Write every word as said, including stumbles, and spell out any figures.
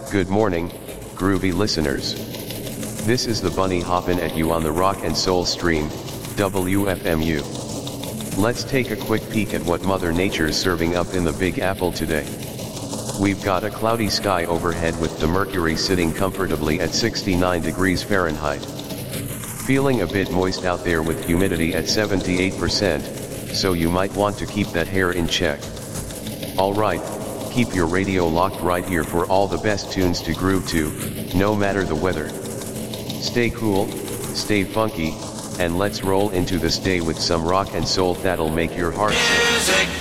Good morning, groovy listeners. This is the bunny hoppin' at you on the Rock and Soul Stream, W F M U. Let's take a quick peek at what Mother Nature's serving up in the Big Apple today. We've got a cloudy sky overhead with the mercury sitting comfortably at sixty-nine degrees Fahrenheit. Feeling a bit moist out there with humidity at seventy-eight percent, so you might want to keep that hair in check. Alright, keep your radio locked right here for all the best tunes to groove to, no matter the weather. Stay cool, stay funky, and let's roll into this day with some rock and soul that'll make your heart sing.